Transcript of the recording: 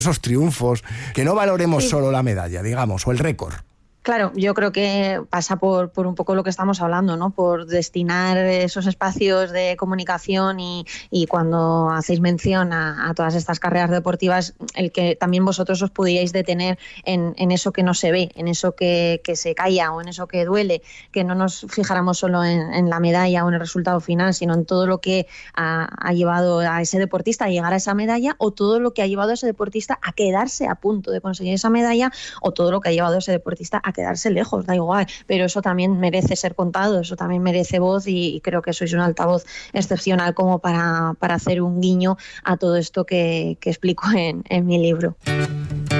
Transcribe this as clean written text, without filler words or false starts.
esos triunfos, que no valoremos solo la medalla, digamos, o el récord. Claro, yo creo que pasa por un poco lo que estamos hablando, ¿no? Por destinar esos espacios de comunicación y cuando hacéis mención a todas estas carreras deportivas, el que también vosotros os pudierais detener en eso que no se ve, en eso que se calla o en eso que duele, que no nos fijáramos solo en la medalla o en el resultado final, sino en todo lo que ha llevado a ese deportista a llegar a esa medalla, o todo lo que ha llevado a ese deportista a quedarse a punto de conseguir esa medalla, o todo lo que ha llevado a ese deportista a quedarse lejos, da igual, pero eso también merece ser contado, eso también merece voz, y creo que sois un altavoz excepcional como para hacer un guiño a todo esto que explico en mi libro.